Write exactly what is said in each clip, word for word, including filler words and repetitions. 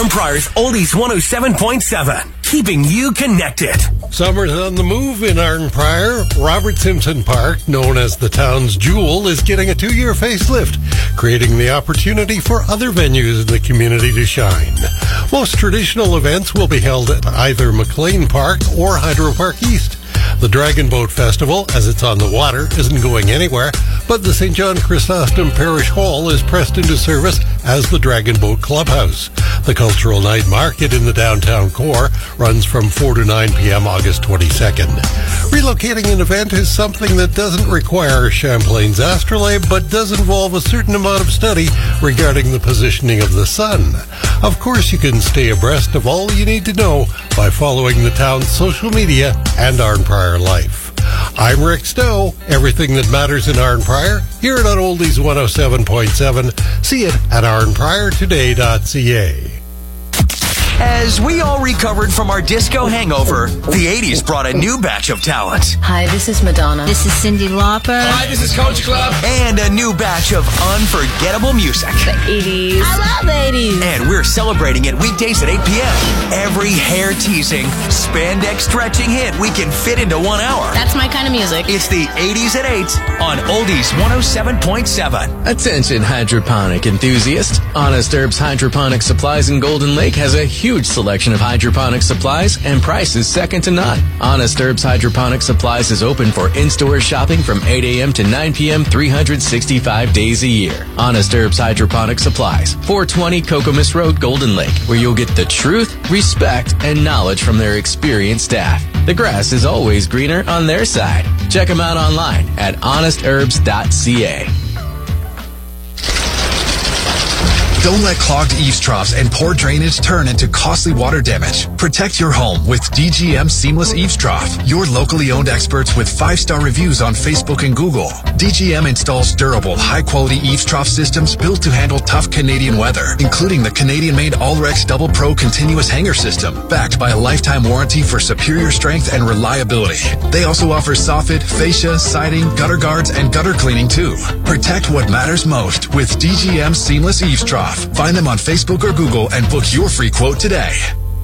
Arnprior's Oldies one oh seven point seven, keeping you connected. Summer's on the move in Arnprior. Robert Simpson Park, known as the town's jewel, is getting a two-year facelift, creating the opportunity for other venues in the community to shine. Most traditional events will be held at either McLean Park or Hydro Park East. The Dragon Boat Festival, as it's on the water, isn't going anywhere, but the Saint John Chrysostom Parish Hall is pressed into service as the Dragon Boat Clubhouse. The Cultural Night Market in the downtown core runs from four to nine p.m. August twenty-second. Relocating an event is something that doesn't require Champlain's astrolabe, but does involve a certain amount of study regarding the positioning of the sun. Of course, you can stay abreast of all you need to know by following the town's social media and Arnprior Life. I'm Rick Stowe. Everything that matters in Arnprior, hear it on Oldies one oh seven point seven. See it at arnprior today dot c a. As we all recovered from our disco hangover, the eighties brought a new batch of talent. Hi, this is Madonna. This is Cyndi Lauper. Hi, this is Coach Club. And a new batch of unforgettable music. The eighties. I love eighties. And we're celebrating it weekdays at eight p.m. Every hair-teasing, spandex stretching hit we can fit into one hour. That's my kind of music. It's the eighties at eight on Oldies one oh seven point seven. Attention hydroponic enthusiasts. Honest Herbs Hydroponic Supplies in Golden Lake has a huge selection of hydroponic supplies and prices second to none. Honest Herbs Hydroponic Supplies is open for in-store shopping from eight a.m. to nine p.m. three hundred sixty-five days a year. Honest Herbs Hydroponic Supplies, four twenty Kokomis Road, Golden Lake, where you'll get the truth, respect, and knowledge from their experienced staff. The grass is always greener on their side. Check them out online at honest herbs dot c a. Don't let clogged eaves troughs and poor drainage turn into costly water damage. Protect your home with D G M Seamless Eaves Trough. Your locally owned experts with five-star reviews on Facebook and Google. D G M installs durable, high-quality eaves trough systems built to handle tough Canadian weather, including the Canadian-made Allrex Double Pro Continuous Hanger System, backed by a lifetime warranty for superior strength and reliability. They also offer soffit, fascia, siding, gutter guards, and gutter cleaning too. Protect what matters most with D G M Seamless Eaves Trough. Find them on Facebook or Google and book your free quote today.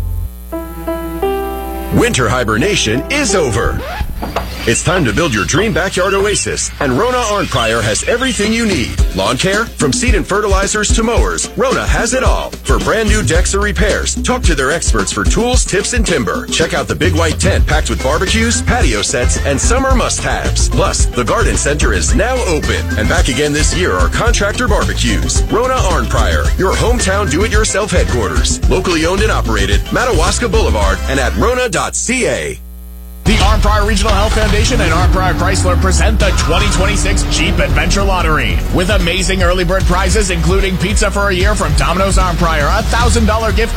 Winter hibernation is over. It's time to build your dream backyard oasis, and Rona Arnprior has everything you need. Lawn care, from seed and fertilizers to mowers, Rona has it all. For brand new decks or repairs, talk to their experts for tools, tips, and timber. Check out the big white tent packed with barbecues, patio sets, and summer must-haves. Plus, the garden center is now open, and back again this year are contractor barbecues. Rona Arnprior, your hometown do-it-yourself headquarters. Locally owned and operated, Madawaska Boulevard, and at rona dot c a. The Arnprior Regional Health Foundation and Arnprior Chrysler present the twenty twenty-six Jeep Adventure Lottery. With amazing early bird prizes, including pizza for a year from Domino's Arnprior, a one thousand dollars gift